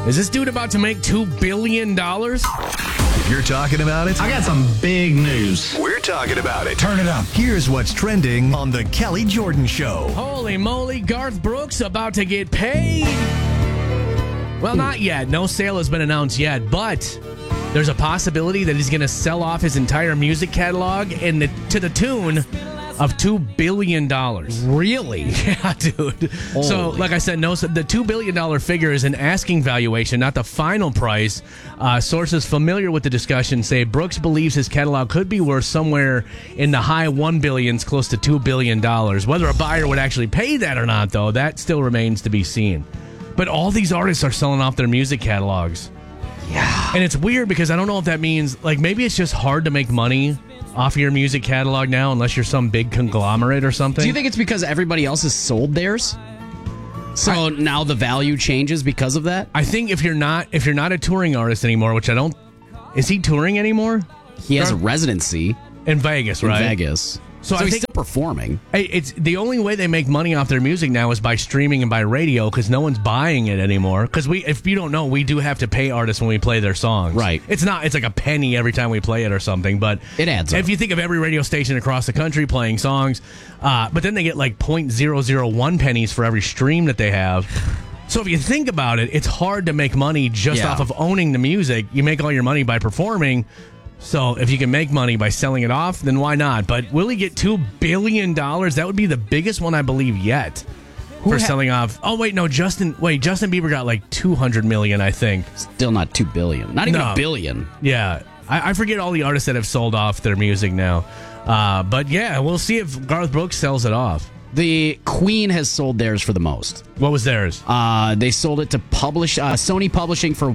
Is this dude about to make $2 billion? You're talking about it? I got some big news. We're talking about it. Turn it up. Here's what's trending on The Kelly Jordan Show. Holy moly, Garth Brooks about to get paid. Well, not yet. No sale has been announced yet, but there's a possibility that he's going to sell off his entire music catalog to the tune of $2 billion. Really? Yeah, dude. Holy. So, like I said, the $2 billion figure is an asking valuation, not the final price. Sources familiar with the discussion say Brooks believes his catalog could be worth somewhere in the high $1 billions, close to $2 billion. Whether a buyer would actually pay that or not, though, that still remains to be seen. But all these artists are selling off their music catalogs. Yeah. And it's weird because I don't know if that means, like, maybe it's just hard to make money off of your music catalog now unless you're some big conglomerate or something. Do you think it's because everybody else has sold theirs? So now the value changes because of that? I think if you're not a touring artist anymore, which I don't... Is he touring anymore? He has a residency In Vegas, right? in Vegas. So I he's think- still performing. It's the only way they make money off their music now is by streaming and by radio because no one's buying it anymore. Because if you don't know, we do have to pay artists when we play their songs. Right. It's like a penny every time we play it or something. But It adds up. If you think of every radio station across the country playing songs, but then they get like 0.001 pennies for every stream that they have. So if you think about it, it's hard to make money just Yeah. off of owning the music. You make all your money by performing. So if you can make money by selling it off, then why not? But will he get $2 billion? That would be the biggest one, I believe, yet for selling off. Oh, wait, no, Justin Bieber got like $200 million, I think. Still not $2 billion. Not even No. $1 billion. Yeah. I forget all the artists that have sold off their music now. But yeah, we'll see if Garth Brooks sells it off. The Queen has sold theirs for the most. What was theirs? They sold it to Sony Publishing for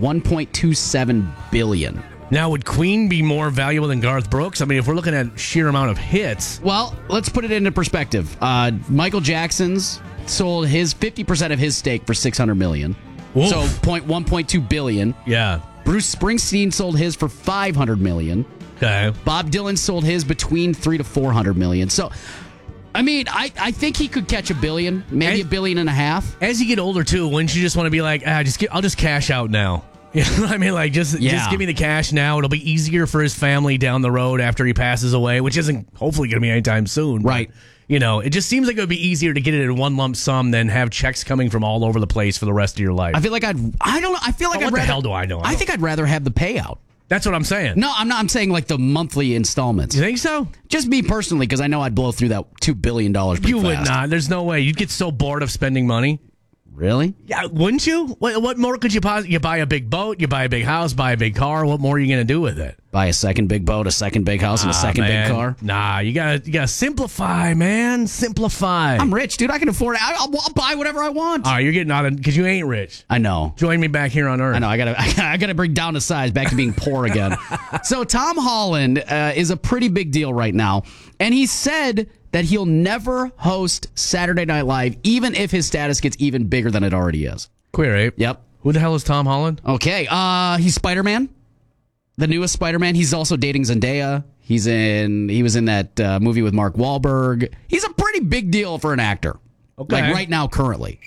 $1.27 billion. Now, would Queen be more valuable than Garth Brooks? I mean, if we're looking at sheer amount of hits. Well, let's put it into perspective. Michael Jackson's sold his 50% of his stake for $600 million. Oof. So $1.2 billion. Yeah. Bruce Springsteen sold his for $500 million. Okay. Bob Dylan sold his between $300 to $400 million. So, I mean, I think he could catch $1 billion, maybe $1.5 billion. As you get older, too, wouldn't you just want to be like, I'll just cash out now? You know what I mean? Like, just give me the cash now. It'll be easier for his family down the road after he passes away, which isn't hopefully going to be anytime soon. Right. But, you know, it just seems like it would be easier to get it in one lump sum than have checks coming from all over the place for the rest of your life. I feel like I don't know. I feel like What I'd the rather, hell do I know? I think I'd rather have the payout. That's what I'm saying. No, I'm not. I'm saying like the monthly installments. You think so? Just me personally, because I know I'd blow through that $2 billion pretty You would fast. not. There's no way. You'd get so bored of spending money. Really? Yeah, wouldn't you? What more could you possibly... You buy a big boat, you buy a big house, buy a big car. What more are you going to do with it? Buy a second big boat, a second big house, and a second man. big car? Nah, you gotta simplify, man. Simplify. I'm rich, dude. I can afford it. I'll buy whatever I want. All right, you're getting out of... Because you ain't rich. I know. Join me back here on Earth. I know. I gotta bring down the size, back to being poor again. So Tom Holland is a pretty big deal right now, and he said that he'll never host Saturday Night Live, even if his status gets even bigger than it already is. Queer Ape. Yep. Who the hell is Tom Holland? Okay. He's Spider-Man, the newest Spider-Man. He's also dating Zendaya. He was in that movie with Mark Wahlberg. He's a pretty big deal for an actor. Okay. Like right now, currently.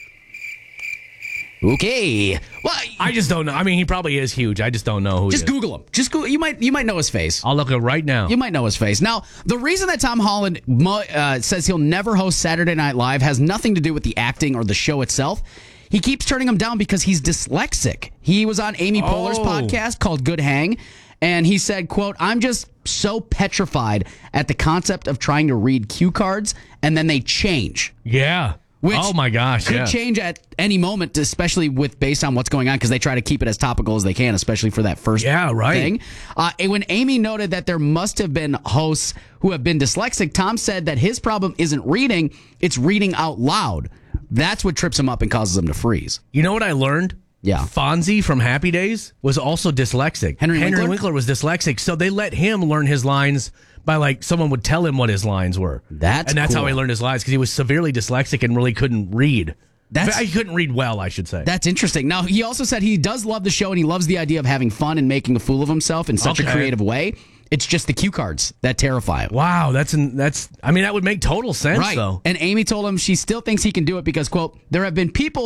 Okay. Well, I just don't know. I mean, he probably is huge. I just don't know who just he is. Google him. Just Google. You might know his face. I'll look it right now. You might know his face. Now, the reason that Tom Holland says he'll never host Saturday Night Live has nothing to do with the acting or the show itself. He keeps turning him down because he's dyslexic. He was on Amy Poehler's podcast called Good Hang, and he said, quote, "I'm just so petrified at the concept of trying to read cue cards, and then they change." Yeah. Which oh my gosh, could yeah. change at any moment, especially based on what's going on, because they try to keep it as topical as they can, especially for that first thing. And when Amy noted that there must have been hosts who have been dyslexic, Tom said that his problem isn't reading, it's reading out loud. That's what trips him up and causes him to freeze. You know what I learned? Yeah. Fonzie from Happy Days was also dyslexic. Henry Winkler was dyslexic, so they let him learn his lines by, like, someone would tell him what his lines were. That's how cool. he learned his lines, because he was severely dyslexic and really couldn't read. That's- He couldn't read well, I should say. That's interesting. Now, he also said he does love the show and he loves the idea of having fun and making a fool of himself in such a creative way. It's just the cue cards that terrify him. Wow, that would make total sense, Right. though. And Amy told him she still thinks he can do it because, quote, "there have been people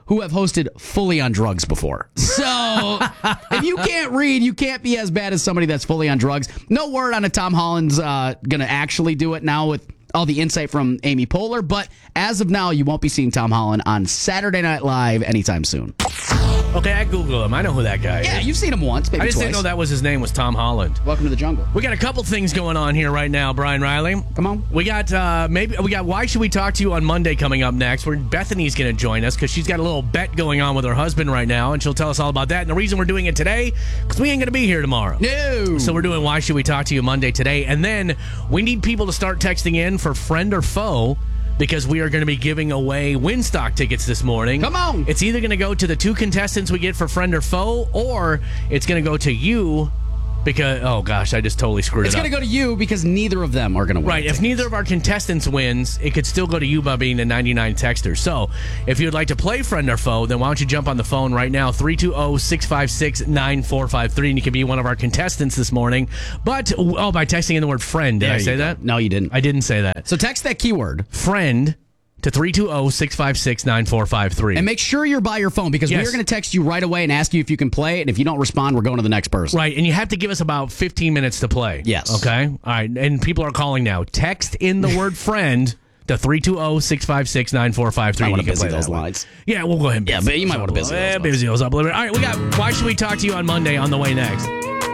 who have hosted fully on drugs before. So if you can't read, you can't be as bad as somebody that's fully on drugs. No word on if Tom Holland's going to actually do it now with all the insight from Amy Poehler. But as of now, you won't be seeing Tom Holland on Saturday Night Live anytime soon. Okay, I Googled him. I know who that guy is. Yeah, you've seen him once, maybe I just twice. didn't know that was his name was Tom Holland. Welcome to the jungle. We got a couple things going on here right now, Brian Riley. Come on. We got Why Should We Talk to You on Monday coming up next, where Bethany's going to join us because she's got a little bet going on with her husband right now, and she'll tell us all about that. And the reason we're doing it today, because we ain't going to be here tomorrow. No. So we're doing Why Should We Talk to You Monday today. And then we need people to start texting in for friend or foe, because we are going to be giving away Winstock tickets this morning. Come on. It's either going to go to the two contestants we get for friend or foe, or it's going to go to you because, oh gosh, I just totally screwed It's it up. going to go to you because neither of them are going to win. Right, if neither of our contestants wins, it could still go to you by being the 99 texter. So, if you'd like to play friend or foe, then why don't you jump on the phone right now, 320-656-9453, and you can be one of our contestants this morning. But, by texting in the word friend, did There I you say go. that? No, you didn't. I didn't say that. So text that keyword. Friend to 320-656-9453. And make sure you're by your phone because Yes. we're going to text you right away and ask you if you can play it. And if you don't respond, we're going to the next person. Right, and you have to give us about 15 minutes to play. Yes. Okay? All right, and people are calling now. Text in the word friend to 320-656-9453. I want You to can busy play those that one. lines. Yeah, we'll go ahead and Yeah, but you might want to busy those lines. busy those up a little bit. All right, we got Why Should We Talk to You on Monday on the way next.